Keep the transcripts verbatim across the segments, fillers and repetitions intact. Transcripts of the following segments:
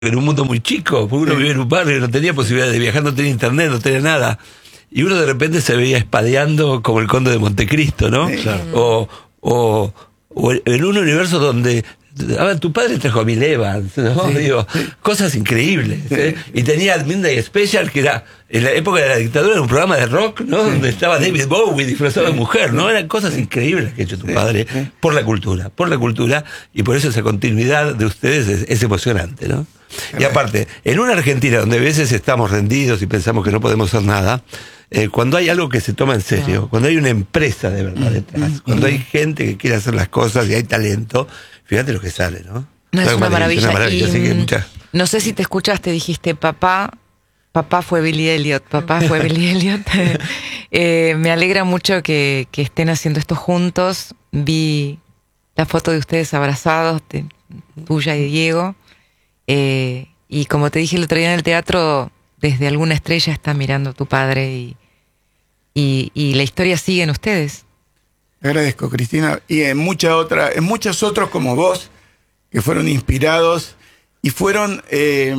en un mundo muy chico, porque uno Sí. vivía en un barrio, no tenía posibilidad de viajar, no tenía internet, no tenía nada. Y uno de repente se veía espadeando como el Conde de Montecristo, ¿no? Sí. Claro. O, o, o en un universo donde ah, tu padre trajo a Bill Evans, ¿no? Sí. Digo, cosas increíbles. Sí. ¿eh? Y tenía Midnight Special, que era, en la época de la dictadura, era un programa de rock, ¿no? Sí. Donde estaba David Bowie disfrazado de mujer, ¿no? Eran cosas increíbles que ha hecho tu Sí. padre Sí. por la cultura, por la cultura, y por eso esa continuidad de ustedes es, es emocionante, ¿no? Y aparte, en una Argentina donde a veces estamos rendidos y pensamos que no podemos hacer nada, eh, cuando hay algo que se toma en serio, cuando hay una empresa de verdad detrás, cuando hay gente que quiere hacer las cosas y hay talento, fíjate lo que sale, ¿no? No, es una maravilla. Una maravilla, Y, así que mm, muchas... No sé si te escuchaste, dijiste, papá, papá fue Billy Elliot, papá fue Billy Elliot. eh, me alegra mucho que, que estén haciendo esto juntos. Vi la foto de ustedes abrazados, de, tuya y de Diego. Eh, y como te dije el otro día en el teatro, desde alguna estrella está mirando a tu padre y, y, y la historia sigue en ustedes. Te agradezco, Cristina. Y en muchas otras, en muchos otros como vos, que fueron inspirados y fueron, eh,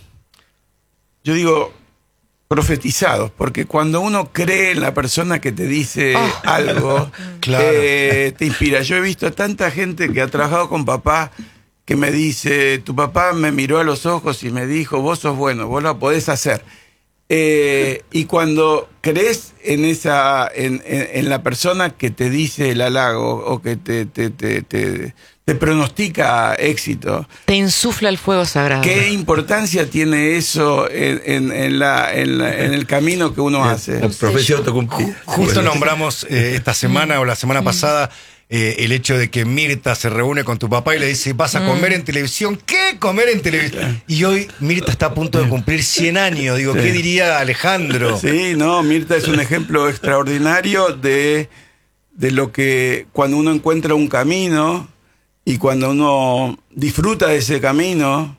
yo digo, profetizados, porque cuando uno cree en la persona que te dice Oh. algo, Claro. eh, te inspira. Yo he visto a tanta gente que ha trabajado con papá que me dice, tu papá me miró a los ojos y me dijo, vos sos bueno, vos lo podés hacer. Eh, y cuando crees en esa, en, en, en la persona que te dice el halago o que te, te, te, te, te pronostica éxito, Te insufla el fuego sagrado. ¿qué importancia tiene eso en, en, en, la, en, la, en el camino que uno hace? La profecía autocumplida. Justo Bueno, nombramos eh, esta semana o la semana pasada eh, el hecho de que Mirta se reúne con tu papá y le dice, vas a comer en televisión. ¿Qué? ¿Comer en televisión? Y hoy Mirta está a punto de cumplir cien años. Digo, Sí. ¿qué diría Alejandro? Sí, no, Mirta es un ejemplo extraordinario de, de lo que cuando uno encuentra un camino y cuando uno disfruta de ese camino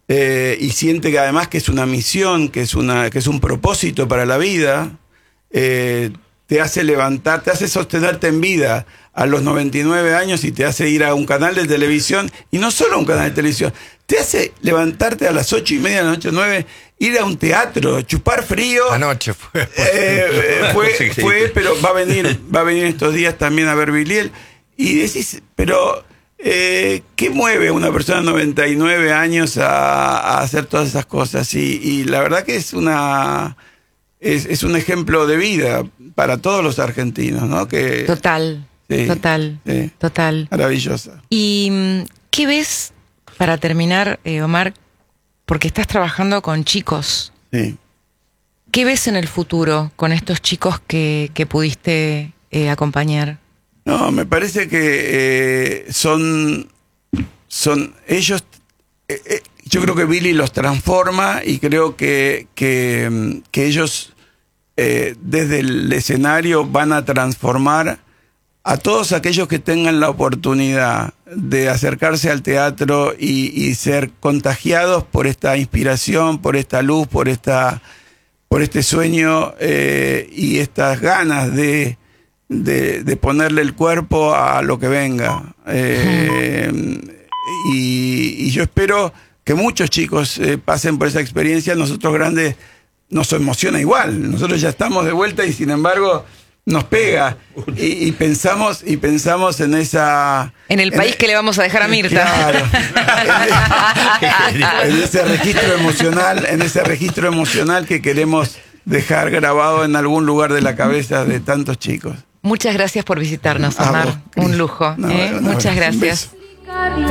eh, y siente que además que es una misión, que es, una, que es un propósito para la vida, eh, te hace levantar, te hace sostenerte en vida a los noventa y nueve años y te hace ir a un canal de televisión, y no solo a un canal de televisión, te hace levantarte a las ocho y media de la noche, nueve, ir a un teatro, chupar frío. Anoche fue. Eh, eh, fue, Sí, sí. fue, pero va a venir, va a venir estos días también a ver Biliel. Y decís, pero eh, ¿qué mueve a una persona de noventa y nueve años a, a hacer todas esas cosas? Y, y la verdad que es una es, es un ejemplo de vida para todos los argentinos, ¿no? Que Total, Sí, total, sí. total. maravillosa. ¿Y mm, qué ves, para terminar, eh, Omar, porque estás trabajando con chicos, Sí. qué ves en el futuro con estos chicos que, que pudiste eh, acompañar? No, me parece que eh, son, son ellos, eh, eh, yo creo que Billy los transforma y creo que, que, mm, que ellos eh, desde el escenario van a transformar a todos aquellos que tengan la oportunidad de acercarse al teatro y, y ser contagiados por esta inspiración, por esta luz, por esta, por este sueño eh, y estas ganas de De, de ponerle el cuerpo a lo que venga. Eh, y, y yo espero que muchos chicos eh, pasen por esa experiencia. Nosotros grandes nos emociona igual. Nosotros ya estamos de vuelta y sin embargo nos pega. Y, y pensamos y pensamos en esa... En el país en, que le vamos a dejar a Mirta. Claro. en, en ese registro emocional, en ese registro emocional que queremos dejar grabado en algún lugar de la cabeza de tantos chicos. Muchas gracias por visitarnos, A Omar. vos, Un Cris. lujo. No, ¿eh? no, Muchas un gracias. beso.